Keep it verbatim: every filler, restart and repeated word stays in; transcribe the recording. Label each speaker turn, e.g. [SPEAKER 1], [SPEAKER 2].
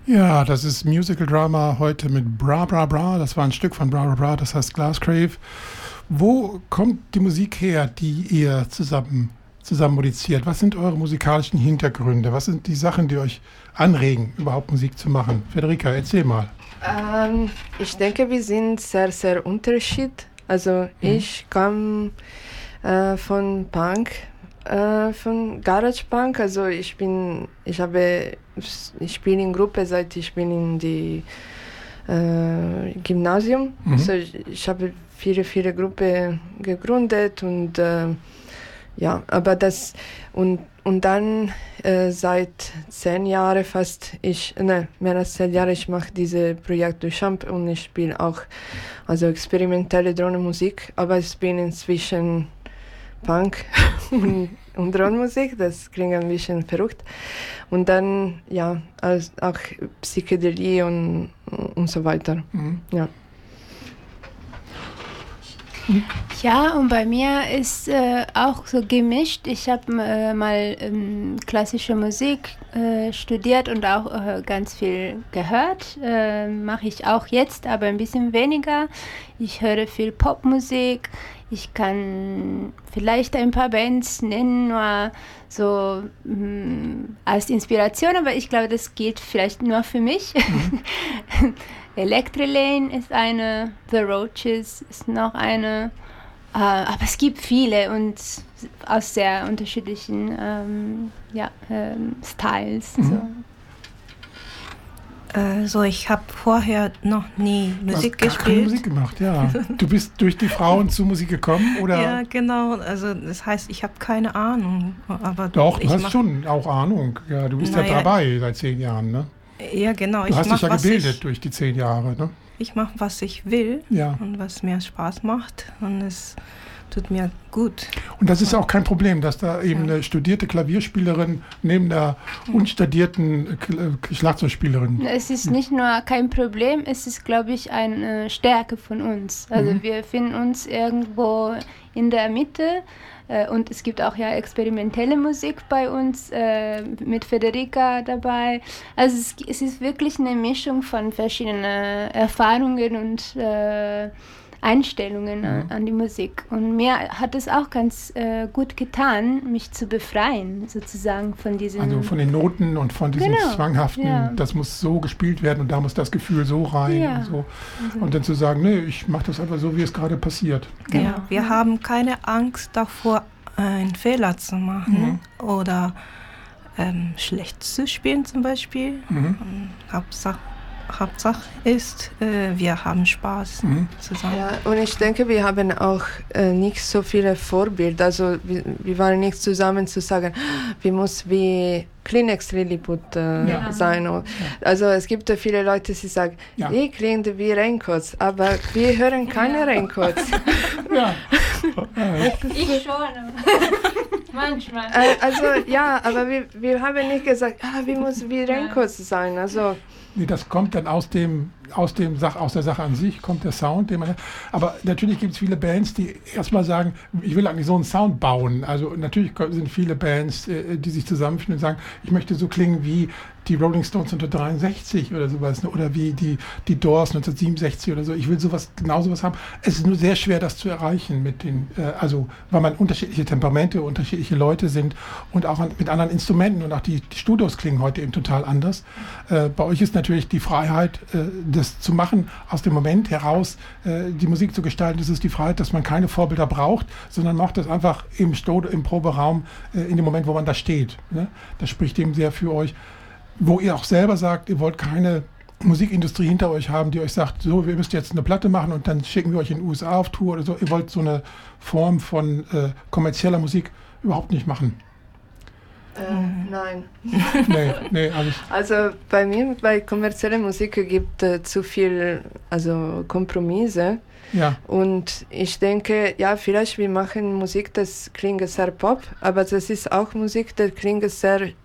[SPEAKER 1] Ja, das ist Musical Drama heute mit Bra Bra Bra. Das war ein Stück von Bra Bra Bra, das heißt Glassgrave. Wo kommt die Musik her, die ihr zusammen, zusammen musiziert? Was sind eure musikalischen Hintergründe? Was sind die Sachen, die euch anregen, überhaupt Musik zu machen? Federica, erzähl mal.
[SPEAKER 2] Ähm, ich denke, wir sind sehr, sehr unterschiedlich. Also mhm. ich komme äh, von Punk, äh, von Garage Punk. Also ich bin, ich habe, ich spiele in Gruppe, seit ich bin in die äh, Gymnasium. Mhm. Also ich, ich habe viele, viele Gruppen gegründet und äh, ja, aber das und und dann äh, seit zehn Jahren fast ich, ne, mehr als zehn Jahre ich mache dieses Projekt Duchamp und ich spiele auch also experimentelle Drohnenmusik, aber ich bin inzwischen Punk und, und Drohnenmusik, das klingt ein bisschen verrückt. Und dann ja als, auch Psychedelie und und so weiter. Mhm. Ja.
[SPEAKER 3] Ja, und bei mir ist äh, auch so gemischt. Ich habe äh, mal ähm, klassische Musik äh, studiert und auch äh, ganz viel gehört. Äh, Mache ich auch jetzt, aber ein bisschen weniger. Ich höre viel Popmusik. Ich kann vielleicht ein paar Bands nennen, nur so mh, als Inspiration, aber ich glaube, das gilt vielleicht nur für mich. Mhm. Electrelane ist eine, The Roaches ist noch eine, äh, aber es gibt viele und aus sehr unterschiedlichen ähm, ja, ähm, Styles. Mhm.
[SPEAKER 4] So. Äh, so, ich habe vorher noch nie Musik
[SPEAKER 1] du hast
[SPEAKER 4] gespielt.
[SPEAKER 1] Keine Musik gemacht, ja. Du bist durch die Frauen zur Musik gekommen, oder?
[SPEAKER 4] Ja, genau. Also das heißt, ich habe keine Ahnung. Aber
[SPEAKER 1] Doch, du
[SPEAKER 4] ich
[SPEAKER 1] hast schon auch Ahnung. Ja, du bist
[SPEAKER 4] Na,
[SPEAKER 1] ja
[SPEAKER 4] ja
[SPEAKER 1] dabei seit zehn Jahren, ne?
[SPEAKER 4] Ja, genau.
[SPEAKER 1] Du
[SPEAKER 4] ich
[SPEAKER 1] hast
[SPEAKER 4] mach,
[SPEAKER 1] dich ja gebildet
[SPEAKER 4] ich,
[SPEAKER 1] durch die zehn Jahre, ne?
[SPEAKER 4] Ich mache, was ich will, ja, und was mir Spaß macht, und es tut mir gut.
[SPEAKER 1] Und das ist auch kein Problem, dass da eben ja. eine studierte Klavierspielerin neben der unstudierten Schlagzeugspielerin...
[SPEAKER 3] Es ist nicht nur kein Problem, es ist, glaube ich, eine Stärke von uns. Also mhm. wir finden uns irgendwo in der Mitte. Und es gibt auch ja experimentelle Musik bei uns, äh, mit Federica dabei. Also es, es ist wirklich eine Mischung von verschiedenen Erfahrungen und äh, Einstellungen mhm. an, an die Musik. Und mir hat es auch ganz äh, gut getan, mich zu befreien, sozusagen von diesen...
[SPEAKER 1] Also von den Noten und von diesem
[SPEAKER 3] genau,
[SPEAKER 1] zwanghaften,
[SPEAKER 3] ja.
[SPEAKER 1] das muss so gespielt werden und da muss das Gefühl so rein
[SPEAKER 3] ja.
[SPEAKER 1] und so.
[SPEAKER 3] Also.
[SPEAKER 1] Und dann zu sagen, nee, ich mache das einfach so, wie es gerade passiert.
[SPEAKER 4] Genau. Ja, wir ja. haben keine Angst davor, einen Fehler zu machen mhm. oder ähm, schlecht zu spielen zum Beispiel. Mhm. Hauptsache Hauptsache ist, äh, wir haben Spaß mhm. zusammen.
[SPEAKER 2] Ja, und ich denke, wir haben auch äh, nicht so viele Vorbilder. Also wir, wir waren nicht zusammen zu sagen, wir müssen wie Kleenex Lilliput äh, ja. sein. Ja. Also es gibt ja viele Leute, die sagen, ja. ich klinge wie Raincoats, aber wir hören keine ja. Raincoats.
[SPEAKER 1] Ja.
[SPEAKER 3] Ich schon. Manchmal.
[SPEAKER 2] Äh, also ja, aber wir, wir haben nicht gesagt, ah, wir müssen wie Raincoats sein. Also
[SPEAKER 1] nee, das kommt dann aus dem, aus dem Sach, aus der Sache an sich, kommt der Sound, den man, aber natürlich gibt es viele Bands, die erstmal sagen, ich will eigentlich so einen Sound bauen. Also natürlich sind viele Bands, die sich zusammenfinden und sagen, ich möchte so klingen wie die Rolling Stones neunzehnhundertdreiundsechzig oder sowas, oder wie die, die Doors neunzehnhundertsiebenundsechzig oder so. Ich will sowas, genau sowas haben. Es ist nur sehr schwer, das zu erreichen mit den, äh, also weil man unterschiedliche Temperamente, unterschiedliche Leute sind und auch an, mit anderen Instrumenten, und auch die, die Studios klingen heute eben total anders. Äh, bei euch ist natürlich die Freiheit, äh, das zu machen, aus dem Moment heraus äh, die Musik zu gestalten. Das ist die Freiheit, dass man keine Vorbilder braucht, sondern macht das einfach im Studio, im Proberaum, äh, in dem Moment, wo man da steht. Ne? Das spricht eben sehr für euch. Wo ihr auch selber sagt, ihr wollt keine Musikindustrie hinter euch haben, die euch sagt, so, wir müsst jetzt eine Platte machen und dann schicken wir euch in den U S A auf Tour oder so. Ihr wollt so eine Form von äh, kommerzieller Musik überhaupt nicht machen.
[SPEAKER 2] Äh, nein.
[SPEAKER 1] nee, nee, also,
[SPEAKER 2] also bei mir, bei kommerzieller Musik gibt es äh, zu viel also Kompromisse.
[SPEAKER 1] Ja.
[SPEAKER 2] Und ich denke, ja, vielleicht wir machen Musik, das klingt sehr Pop, aber das ist auch Musik, das klingt sehr